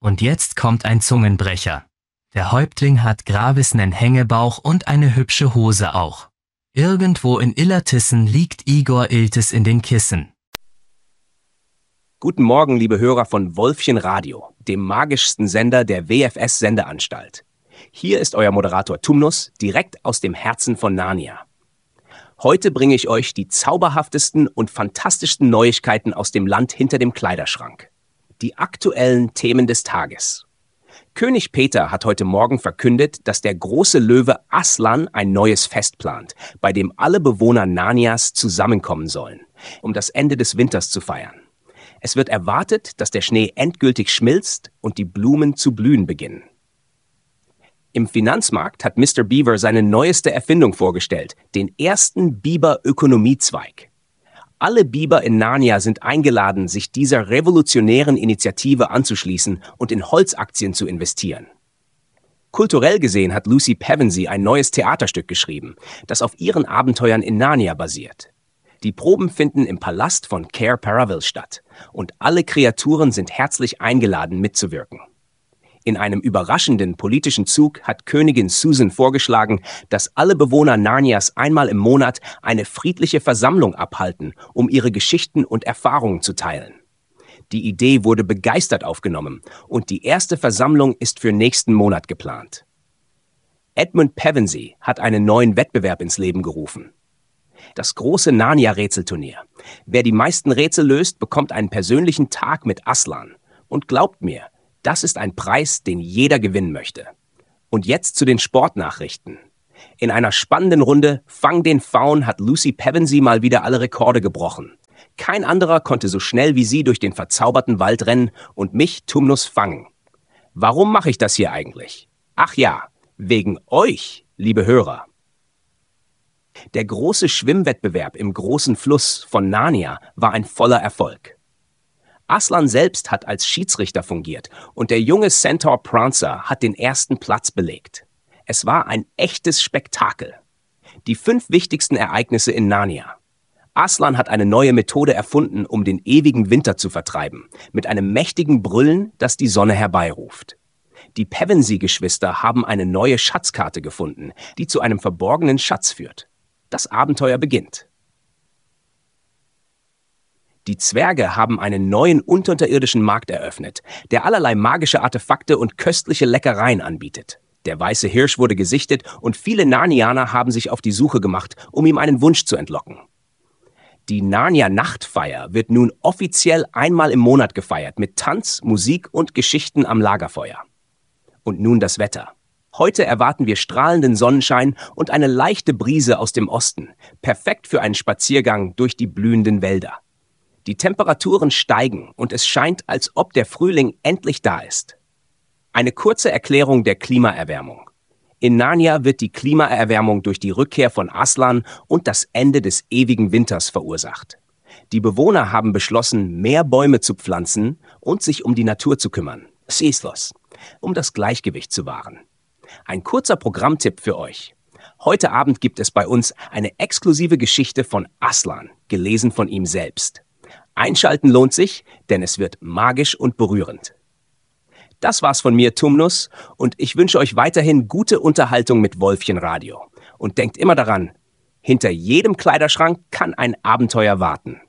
Und jetzt kommt ein Zungenbrecher. Der Häuptling hat Gravis' Hängebauch und eine hübsche Hose auch. Irgendwo in Illertissen liegt Igor Iltis in den Kissen. Guten Morgen, liebe Hörer von Wolfchen Radio, dem magischsten Sender der WFS-Sendeanstalt. Hier ist euer Moderator Tumnus, direkt aus dem Herzen von Narnia. Heute bringe ich euch die zauberhaftesten und fantastischsten Neuigkeiten aus dem Land hinter dem Kleiderschrank. Die aktuellen Themen des Tages. König Peter hat heute Morgen verkündet, dass der große Löwe Aslan ein neues Fest plant, bei dem alle Bewohner Narnias zusammenkommen sollen, um das Ende des Winters zu feiern. Es wird erwartet, dass der Schnee endgültig schmilzt und die Blumen zu blühen beginnen. Im Finanzmarkt hat Mr. Beaver seine neueste Erfindung vorgestellt, den ersten Biber-Ökonomiezweig. Alle Biber in Narnia sind eingeladen, sich dieser revolutionären Initiative anzuschließen und in Holzaktien zu investieren. Kulturell gesehen hat Lucy Pevensey ein neues Theaterstück geschrieben, das auf ihren Abenteuern in Narnia basiert. Die Proben finden im Palast von Cair Paravel statt und alle Kreaturen sind herzlich eingeladen, mitzuwirken. In einem überraschenden politischen Zug hat Königin Susan vorgeschlagen, dass alle Bewohner Narnias einmal im Monat eine friedliche Versammlung abhalten, um ihre Geschichten und Erfahrungen zu teilen. Die Idee wurde begeistert aufgenommen und die erste Versammlung ist für nächsten Monat geplant. Edmund Pevensey hat einen neuen Wettbewerb ins Leben gerufen. Das große Narnia-Rätselturnier. Wer die meisten Rätsel löst, bekommt einen persönlichen Tag mit Aslan. Und glaubt mir, das ist ein Preis, den jeder gewinnen möchte. Und jetzt zu den Sportnachrichten. In einer spannenden Runde Fang den Faun hat Lucy Pevensey mal wieder alle Rekorde gebrochen. Kein anderer konnte so schnell wie sie durch den verzauberten Wald rennen und mich, Tumnus, fangen. Warum mache ich das hier eigentlich? Ach ja, wegen euch, liebe Hörer. Der große Schwimmwettbewerb im großen Fluss von Narnia war ein voller Erfolg. Aslan selbst hat als Schiedsrichter fungiert und der junge Centaur Prancer hat den ersten Platz belegt. Es war ein echtes Spektakel. Die 5 wichtigsten Ereignisse in Narnia. Aslan hat eine neue Methode erfunden, um den ewigen Winter zu vertreiben, mit einem mächtigen Brüllen, das die Sonne herbeiruft. Die Pevensey-Geschwister haben eine neue Schatzkarte gefunden, die zu einem verborgenen Schatz führt. Das Abenteuer beginnt. Die Zwerge haben einen neuen unterirdischen Markt eröffnet, der allerlei magische Artefakte und köstliche Leckereien anbietet. Der weiße Hirsch wurde gesichtet und viele Narnianer haben sich auf die Suche gemacht, um ihm einen Wunsch zu entlocken. Die Narnia-Nachtfeier wird nun offiziell einmal im Monat gefeiert mit Tanz, Musik und Geschichten am Lagerfeuer. Und nun das Wetter. Heute erwarten wir strahlenden Sonnenschein und eine leichte Brise aus dem Osten, perfekt für einen Spaziergang durch die blühenden Wälder. Die Temperaturen steigen und es scheint, als ob der Frühling endlich da ist. Eine kurze Erklärung der Klimaerwärmung. In Narnia wird die Klimaerwärmung durch die Rückkehr von Aslan und das Ende des ewigen Winters verursacht. Die Bewohner haben beschlossen, mehr Bäume zu pflanzen und sich um die Natur zu kümmern, um das Gleichgewicht zu wahren. Ein kurzer Programmtipp für euch. Heute Abend gibt es bei uns eine exklusive Geschichte von Aslan, gelesen von ihm selbst. Einschalten lohnt sich, denn es wird magisch und berührend. Das war's von mir, Tumnus, und ich wünsche euch weiterhin gute Unterhaltung mit Wolfchen Radio. Und denkt immer daran, hinter jedem Kleiderschrank kann ein Abenteuer warten.